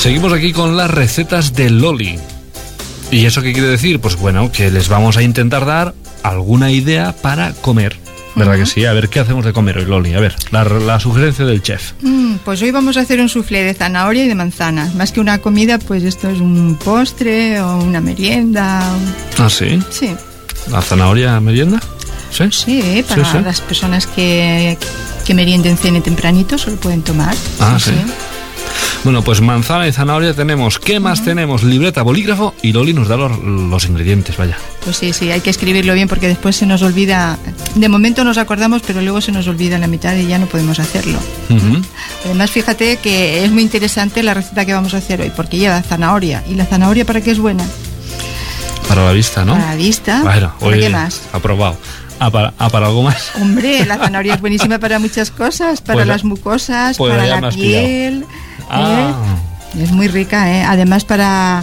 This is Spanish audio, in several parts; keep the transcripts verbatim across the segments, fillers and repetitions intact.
Seguimos aquí con las recetas de Loli. ¿Y eso qué quiere decir? Pues bueno, que les vamos a intentar dar alguna idea para comer. ¿Verdad uh-huh. que sí? A ver, ¿qué hacemos de comer hoy, Loli? A ver, la, la sugerencia del chef. Mm, pues hoy vamos a hacer un soufflé de zanahoria y de manzana. Más que una comida, pues esto es un postre o una merienda. ¿Ah, sí? Sí. ¿La zanahoria merienda? Sí. Sí, para sí, sí. las personas que, que merienden, cenen tempranito, se lo pueden tomar. Ah, sí. sí. Bueno, pues manzana y zanahoria tenemos. ¿Qué más uh-huh. tenemos? Libreta, bolígrafo y Loli nos da los, los ingredientes, vaya. Pues sí, sí, hay que escribirlo bien porque después se nos olvida. De momento nos acordamos, pero luego se nos olvida la mitad y ya no podemos hacerlo. Uh-huh. Además, fíjate que es muy interesante la receta que vamos a hacer hoy porque lleva zanahoria. ¿Y la zanahoria para qué es buena? Para la vista, ¿no? Para la vista. Bueno, ¿Para qué más? Aprobado. ¿Ah, para, ah, ¿para algo más? Hombre, la zanahoria es buenísima para muchas cosas, para pues, las mucosas, pues para la piel. Ah. ¿eh? Es muy rica, ¿eh? Además para,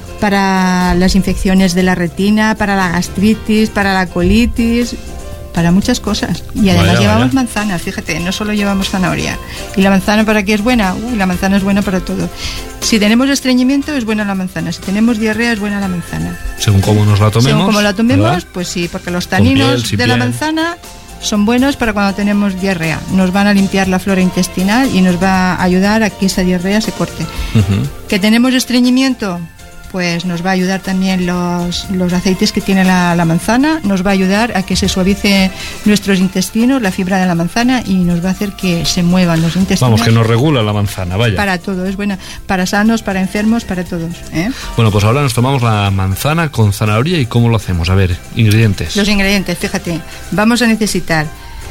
para las infecciones de la retina, para la gastritis, para la colitis, para muchas cosas. Y además vaya, llevamos vaya. manzana, fíjate, no solo llevamos zanahoria. ¿Y la manzana para qué es buena? Uy, la manzana es buena para todo. Si tenemos estreñimiento es buena la manzana, si tenemos diarrea es buena la manzana. Según cómo nos la tomemos. Según cómo la tomemos, ¿verdad? Pues sí, porque los taninos piel, de la piel. manzana son buenos para cuando tenemos diarrea. Nos van a limpiar la flora intestinal y nos va a ayudar a que esa diarrea se corte. Uh-huh. ¿Que tenemos estreñimiento? Pues nos va a ayudar también los, los aceites que tiene la, la manzana, nos va a ayudar a que se suavice nuestros intestinos, la fibra de la manzana, y nos va a hacer que se muevan los intestinos. Vamos, que nos regula la manzana, vaya. Para todo, es buena, para sanos, para enfermos, para todos, ¿eh? Bueno, pues ahora nos tomamos la manzana con zanahoria. ¿Y cómo lo hacemos? A ver, ingredientes. Los ingredientes, fíjate, vamos a necesitar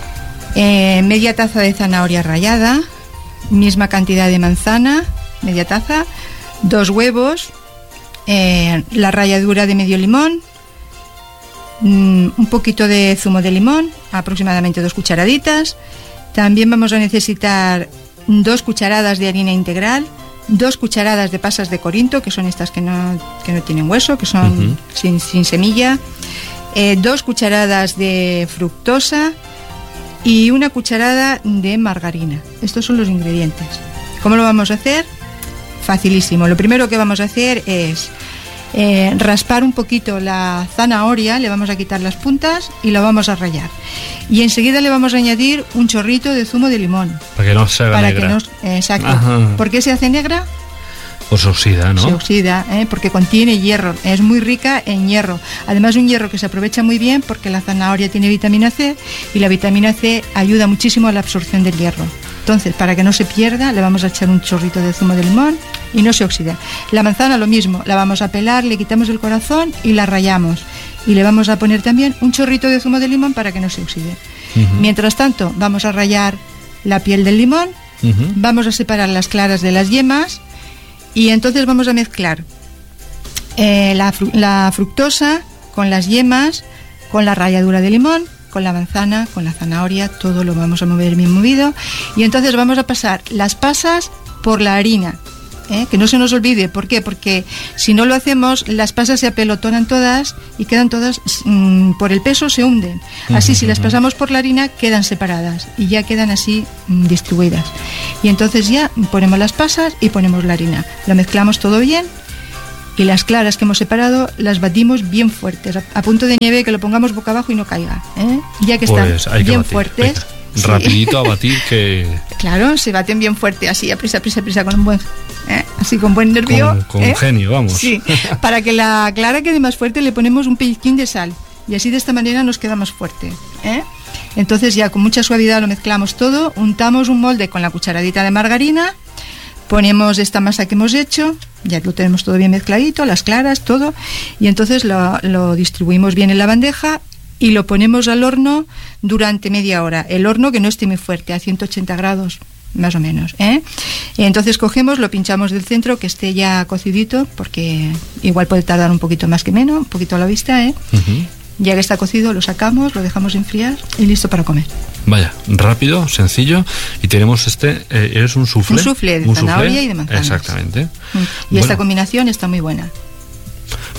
eh, media taza de zanahoria rallada, misma cantidad de manzana, media taza, dos huevos, Eh, la ralladura de medio limón, mm, un poquito de zumo de limón, aproximadamente dos cucharaditas. También vamos a necesitar dos cucharadas de harina integral, dos cucharadas de pasas de Corinto, que son estas que no, que no tienen hueso, que son uh-huh. sin, sin semilla, eh, dos cucharadas de fructosa y una cucharada de margarina. Estos son los ingredientes. ¿Cómo lo vamos a hacer? Facilísimo. Lo primero que vamos a hacer es eh, raspar un poquito la zanahoria, le vamos a quitar las puntas y la vamos a rallar. Y enseguida le vamos a añadir un chorrito de zumo de limón. Para que no se haga para negra. Que no, eh, exacto. Ajá. ¿Por qué se hace negra? Pues se oxida, ¿no? Se oxida, ¿eh? Porque contiene hierro. Es muy rica en hierro. Además, un hierro que se aprovecha muy bien porque la zanahoria tiene vitamina C y la vitamina C ayuda muchísimo a la absorción del hierro. Entonces, para que no se pierda, le vamos a echar un chorrito de zumo de limón y no se oxida. La manzana lo mismo, la vamos a pelar, le quitamos el corazón y la rallamos. Y le vamos a poner también un chorrito de zumo de limón para que no se oxide. Uh-huh. Mientras tanto, vamos a rallar la piel del limón, uh-huh. vamos a separar las claras de las yemas y entonces vamos a mezclar eh, la, fru- la fructosa con las yemas, con la ralladura de limón, con la manzana, con la zanahoria, todo lo vamos a mover bien movido y entonces vamos a pasar las pasas por la harina, ¿eh? Que no se nos olvide. ¿Por qué? Porque si no lo hacemos, las pasas se apelotonan todas y quedan todas, mmm, por el peso se hunden. Así, uh-huh, si las pasamos por la harina, quedan separadas y ya quedan así mmm, distribuidas. Y entonces ya ponemos las pasas y ponemos la harina. Lo mezclamos todo bien. Y las claras que hemos separado las batimos bien fuertes, a, a punto de nieve, que lo pongamos boca abajo y no caiga, ¿eh? Ya que están pues hay que bien batir. fuertes. Sí. Rapidito a batir que... Claro, se baten bien fuerte, así, a prisa, prisa, prisa, con un buen... ¿eh? Así, con buen nervio. Con, con ¿eh? genio, vamos. Sí, para que la clara quede más fuerte le ponemos un pellizquín de sal. Y así de esta manera nos queda más fuerte, ¿eh? Entonces ya con mucha suavidad lo mezclamos todo, untamos un molde con la cucharadita de margarina, ponemos esta masa que hemos hecho, ya lo tenemos todo bien mezcladito, las claras, todo, y entonces lo, lo distribuimos bien en la bandeja y lo ponemos al horno durante media hora. El horno que no esté muy fuerte, a ciento ochenta grados, más o menos, ¿eh? Y entonces cogemos, lo pinchamos del centro, que esté ya cocidito, porque igual puede tardar un poquito más que menos, un poquito a la vista, ¿eh? Uh-huh. Ya que está cocido, lo sacamos, lo dejamos enfriar y listo para comer. Vaya, rápido, sencillo. Y tenemos este, eh, es un soufflé. Un soufflé de un zanahoria soufflé, y de manzanas. Exactamente. Y bueno, esta combinación está muy buena.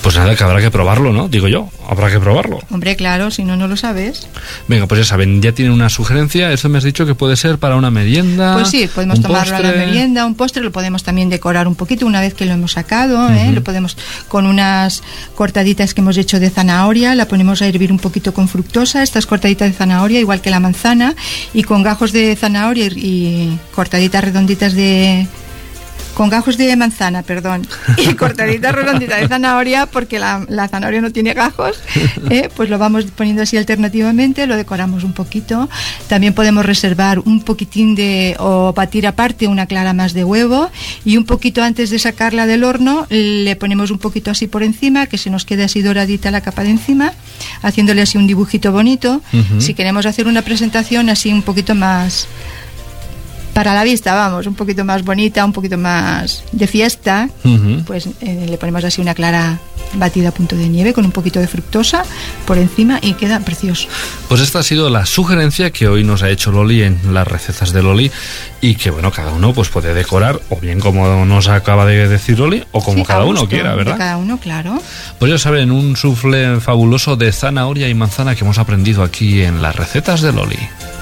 Pues nada, que habrá que probarlo, ¿no? Digo yo, habrá que probarlo. Hombre, claro, si no, no lo sabes. Venga, pues ya saben, ya tienen una sugerencia. Eso me has dicho que puede ser para una merienda. Pues sí, podemos un tomarlo postre. a la merienda, un postre, lo podemos también decorar un poquito una vez que lo hemos sacado, ¿eh? Uh-huh. Lo podemos con unas cortaditas que hemos hecho de zanahoria, la ponemos a hervir un poquito con fructosa, estas cortaditas de zanahoria, igual que la manzana, y con gajos de zanahoria y, y cortaditas redonditas de... con gajos de manzana, perdón, y cortaditas redonditas de zanahoria, porque la, la zanahoria no tiene gajos, ¿eh? Pues lo vamos poniendo así alternativamente, lo decoramos un poquito. También podemos reservar un poquitín de, o batir aparte una clara más de huevo, y un poquito antes de sacarla del horno le ponemos un poquito así por encima, que se nos quede así doradita la capa de encima, haciéndole así un dibujito bonito. Uh-huh. Si queremos hacer una presentación así un poquito más... para la vista, vamos, un poquito más bonita, un poquito más de fiesta, uh-huh. pues eh, le ponemos así una clara batida a punto de nieve con un poquito de fructosa por encima y queda precioso. Pues esta ha sido la sugerencia que hoy nos ha hecho Loli en las recetas de Loli, y que bueno, cada uno pues puede decorar o bien como nos acaba de decir Loli, o como sí, cada uno quiera, ¿verdad? De cada uno, claro. Pues ya saben, un soufflé fabuloso de zanahoria y manzana que hemos aprendido aquí en las recetas de Loli.